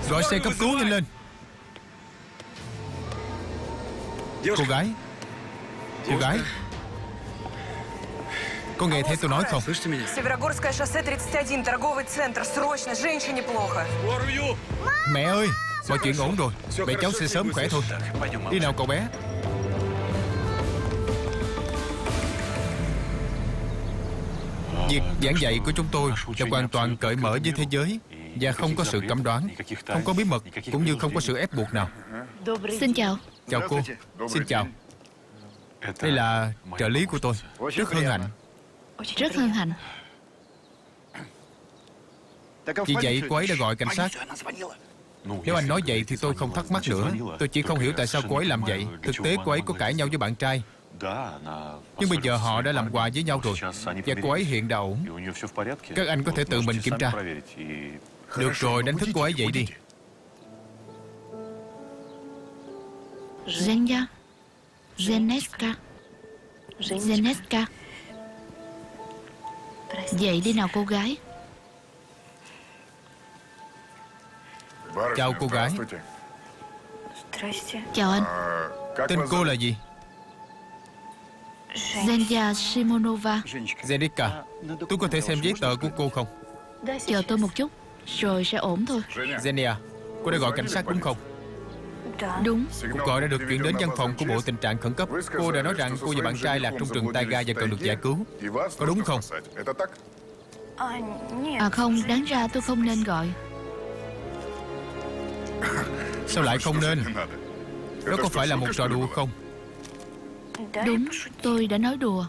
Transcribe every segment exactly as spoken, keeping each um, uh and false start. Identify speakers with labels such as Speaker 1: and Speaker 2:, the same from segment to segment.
Speaker 1: Gọi xe cấp cứu nhanh lên. Cô gái, cô gái, có nghe thấy tôi nói không?
Speaker 2: Северогорское шоссе тридцать один, торговый центр. Срочно, женщине плохо.
Speaker 1: Mẹ ơi, mọi chuyện ổn rồi. Mẹ cháu sẽ sớm khỏe thôi. Đi nào cậu bé. Việc giảng dạy của chúng tôi là hoàn toàn cởi mở với thế giới và không có sự cấm đoán, không có bí mật, cũng như không có sự ép buộc nào.
Speaker 3: Xin chào.
Speaker 1: Chào cô. Xin chào. Đây là trợ lý của tôi. Rất hân hạnh.
Speaker 3: Rất hân hạnh.
Speaker 1: Vì vậy cô ấy đã gọi cảnh sát. Nếu anh nói vậy thì tôi không thắc mắc nữa. Tôi chỉ không hiểu tại sao cô ấy làm vậy. Thực tế cô ấy có cãi nhau với bạn trai, nhưng bây giờ họ đã làm quà với nhau rồi, và cô ấy hiện đã ổn. Các anh có thể tự mình kiểm tra. Được rồi, đánh thức cô ấy dậy đi.
Speaker 3: Zhenya, Zeneska, Zeneska. Dậy đi nào cô gái.
Speaker 1: Chào cô gái.
Speaker 3: Chào anh.
Speaker 1: Tên cô là gì?
Speaker 3: Zhenya Simonova.
Speaker 1: Zenica. Tôi có thể xem giấy tờ của cô không?
Speaker 3: Chờ tôi một chút, rồi sẽ ổn thôi.
Speaker 1: Zenia, cô đã gọi cảnh sát đúng không?
Speaker 3: Đúng.
Speaker 1: Cuộc gọi đã được chuyển đến văn phòng của bộ tình trạng khẩn cấp. Cô đã nói rằng cô và bạn trai lạc trong rừng taiga và cần được giải cứu. Có đúng không?
Speaker 3: À không, đáng ra tôi không nên gọi.
Speaker 1: Sao lại không nên? Đó có phải là một trò đùa không?
Speaker 3: Đúng, tôi đã nói đùa.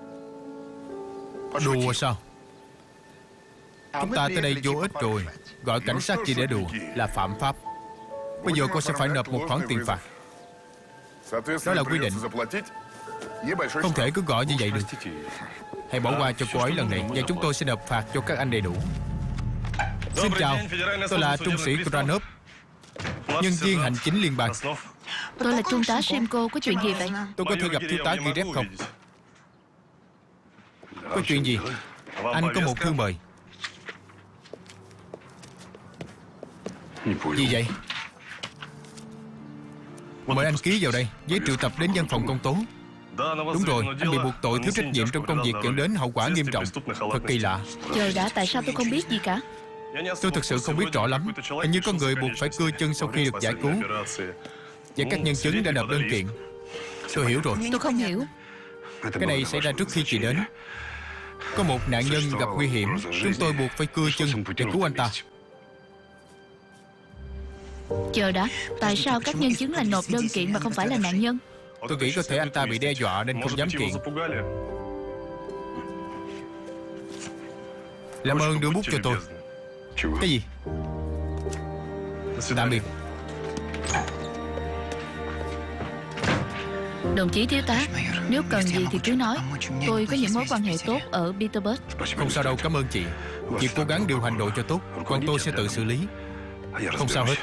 Speaker 1: Đùa sao? Chúng ta tới đây vô ích rồi. Gọi cảnh sát chỉ để đùa là phạm pháp. Bây giờ cô sẽ phải nộp một khoản tiền phạt. Đó là quy định. Không thể cứ gọi như vậy được. Hãy bỏ qua cho cô ấy lần này, và chúng tôi sẽ nộp phạt cho các anh đầy đủ. Xin chào, tôi là trung sĩ Kranov, nhân viên hành chính liên bang.
Speaker 3: Tôi là trung tá Simco, có chuyện gì vậy?
Speaker 1: Tôi có thể gặp thiếu tá Kirep không? Có chuyện gì? Anh có một thư mời. Gì vậy? Mời anh ký vào đây, giấy triệu tập đến văn phòng công tố. Đúng rồi, anh bị buộc tội thiếu trách nhiệm trong công việc dẫn đến hậu quả nghiêm trọng. Thật kỳ lạ.
Speaker 3: Trời đã, tại sao tôi không biết gì cả?
Speaker 1: Tôi thực sự không biết rõ lắm. Hình như có người buộc phải cưa chân sau khi được giải cứu, và các nhân chứng đã nộp đơn kiện. Tôi hiểu rồi.
Speaker 3: Tôi không hiểu.
Speaker 1: Cái này xảy ra trước khi chị đến. Có một nạn nhân gặp nguy hiểm, chúng tôi buộc phải cưa chân để cứu anh ta.
Speaker 3: Chờ đã, tại sao các nhân chứng lại nộp đơn kiện mà không phải là nạn nhân?
Speaker 1: Tôi nghĩ có thể anh ta bị đe dọa nên không dám kiện. Làm ơn đưa bút cho tôi. Cái gì? Tạm biệt.
Speaker 3: Đồng chí thiếu tá, nếu cần gì thì cứ nói. Tôi có những mối quan hệ tốt ở Petersburg.
Speaker 1: Không sao đâu, cảm ơn chị. Chị cố gắng điều hành đội cho tốt, còn tôi sẽ tự xử lý. Không sao hết.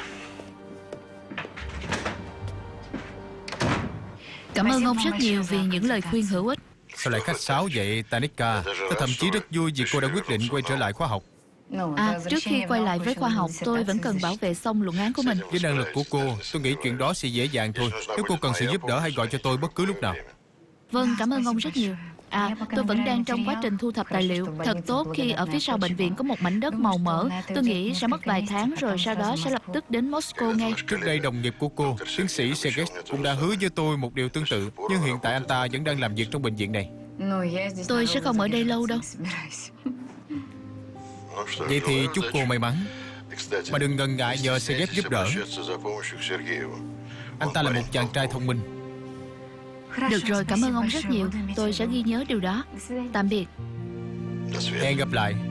Speaker 3: Cảm ơn ông rất nhiều vì những lời khuyên hữu ích.
Speaker 1: Sao lại khách sáo vậy, Tanika? Tôi thậm chí rất vui vì cô đã quyết định quay trở lại khoa học.
Speaker 3: À, trước khi quay lại với khoa học, tôi vẫn cần bảo vệ xong luận án của mình.
Speaker 1: Với năng lực của cô, tôi nghĩ chuyện đó sẽ dễ dàng thôi. Nếu cô cần sự giúp đỡ, hãy gọi cho tôi bất cứ lúc nào.
Speaker 3: Vâng, cảm ơn ông rất nhiều. À, tôi vẫn đang trong quá trình thu thập tài liệu. Thật tốt khi ở phía sau bệnh viện có một mảnh đất màu mỡ. Tôi nghĩ sẽ mất vài tháng rồi sau đó sẽ lập tức đến Moscow ngay.
Speaker 1: Trước đây đồng nghiệp của cô, tiến sĩ Sergei, cũng đã hứa với tôi một điều tương tự. Nhưng hiện tại anh ta vẫn đang làm việc trong bệnh viện này.
Speaker 3: Tôi sẽ không ở đây lâu đâu.
Speaker 1: Vậy thì chúc cô may mắn. Mà đừng ngần ngại nhờ Sergei giúp đỡ. Anh ta là một chàng trai thông minh.
Speaker 3: Được rồi, cảm ơn ông rất nhiều. Tôi sẽ ghi nhớ điều đó. Tạm biệt.
Speaker 1: Hẹn gặp lại.